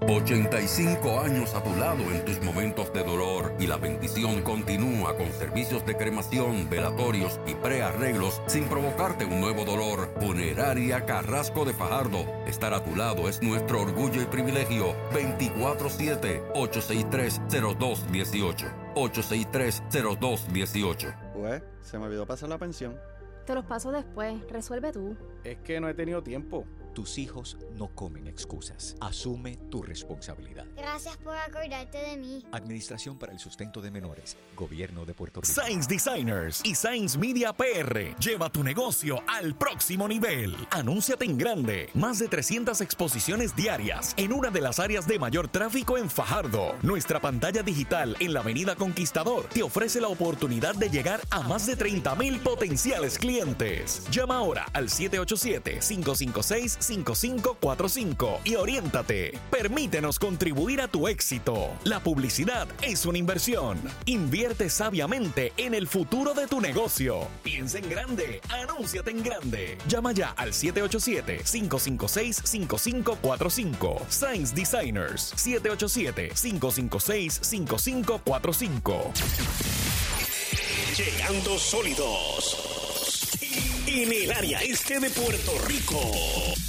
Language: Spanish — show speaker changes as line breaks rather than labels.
85 años a tu lado en tus momentos de dolor, y la bendición continúa con servicios de cremación, velatorios y prearreglos sin provocarte un nuevo dolor. Funeraria Carrasco de Fajardo. Estar a tu lado es nuestro orgullo y privilegio. 24/7 863-0218 863-0218.
Pues, se me olvidó pasar la pensión.
Te los paso después. Resuelve tú.
Es que no he tenido tiempo.
Tus hijos no comen excusas. Asume tu responsabilidad.
Gracias por acordarte de mí.
Administración para el Sustento de Menores. Gobierno de Puerto Rico.
Science Designers y Science Media PR. Lleva tu negocio al próximo nivel. Anúnciate en grande. Más de 300 exposiciones diarias en una de las áreas de mayor tráfico en Fajardo. Nuestra pantalla digital en la Avenida Conquistador te ofrece la oportunidad de llegar a más de 30,000 potenciales clientes. Llama ahora al 787-556-5545 y oriéntate. Permítenos contribuir a tu éxito. La publicidad es una inversión. Invierte sabiamente en el futuro de tu negocio. Piensa en grande. Anúnciate en grande. Llama ya al 787-556-5545. Science Designers. 787-556-5545.
Llegando sólidos en el área este de Puerto Rico.